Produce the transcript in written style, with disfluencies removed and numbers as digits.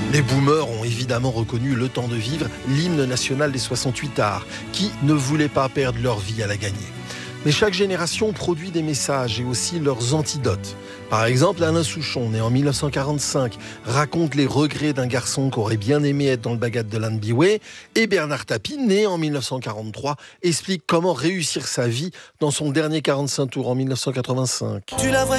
Les boomers ont évidemment reconnu Le Temps de vivre, l'hymne national des 68 arts, qui ne voulaient pas perdre leur vie à la gagner. Mais chaque génération produit des messages et aussi leurs antidotes. Par exemple, Alain Souchon, né en 1945, raconte les regrets d'un garçon qui aurait bien aimé être dans le Bagad de Lan Biway. Et Bernard Tapie, né en 1943, explique comment réussir sa vie dans son dernier 45 tours en 1985.